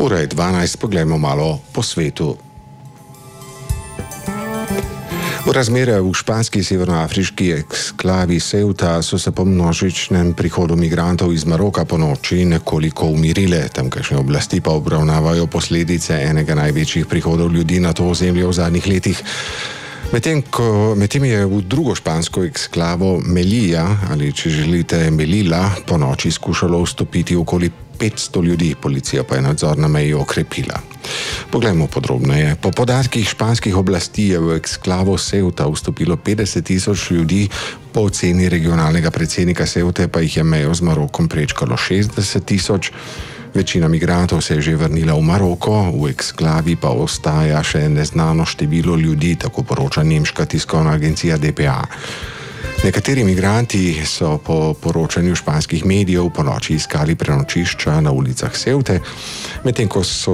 Ura je 12, poglejmo malo po svetu. Razmere v španski severnoafriški eksklavi Ceuta so se po množičnem prihodu migrantov iz Maroka po noči nekoliko umirile. Tamkajšnje oblasti pa obravnavajo posledice enega največjih prihodov ljudi na to ozemlje v zadnjih letih. Medtem je v drugo špansko eksklavo Melilla, ali če želite Melilla, po noči skušalo vstopiti okoli 500 ljudi, policija pa je nadzor na meji okrepila. Poglejmo podrobneje. Po podatkih španskih oblasti je v eksklavo Ceuta vstopilo 50.000 ljudi, po oceni regionalnega predsednika Ceute pa jih je mejo z Marokom prečkalo 60.000. Večina migrantov se je že vrnila v Maroko, v eksklavi pa ostaja še neznano število ljudi, tako poroča nemška tiskovna agencija DPA. Nekateri migranti so po poročanju španskih medijev po noči iskali prenočišča na ulicah Ceute, medtem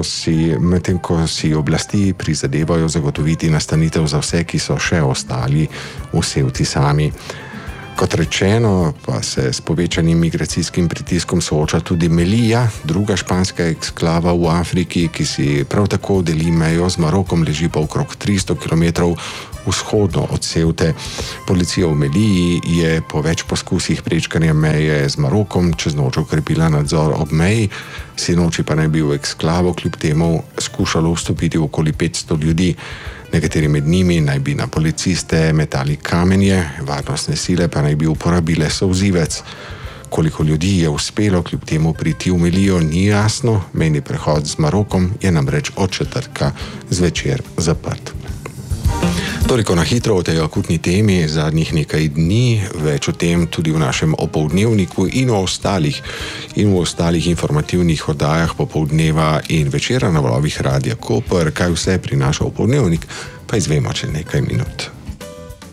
ko si oblasti prizadevajo zagotoviti nastanitev za vse, ki so še ostali v Ceuti sami. Kot rečeno, pa se s povečanim migracijskim pritiskom sooča tudi Melilla, druga španska eksklava v Afriki, ki si prav tako deli mejo z Marokom, leži pa okrog 300 km vzhodno od Ceute. Policija v Melilli je po več poskusih prečkanja meje z Marokom čez noč okrepila nadzor ob meji, sinoči pa naj bi v eksklavo kljub temu skušalo vstopiti okoli 500 ljudi. Nekateri med njimi naj bi na policiste metali kamenje, varnostne sile pa naj bi uporabile solzivec. Koliko ljudi je uspelo kljub temu priti v Melillo, ni jasno, mejni prehod z Marokom je namreč od četrtka zvečer zaprt. Toliko na hitro o tej akutni temi zadnjih nekaj dni, več o tem tudi v našem opoldnevniku in v ostalih informativnih oddajah popoldneva in večera na valovih Radia Koper. Kaj vse prinaša opoldnevnik, pa izvemo čez nekaj minut.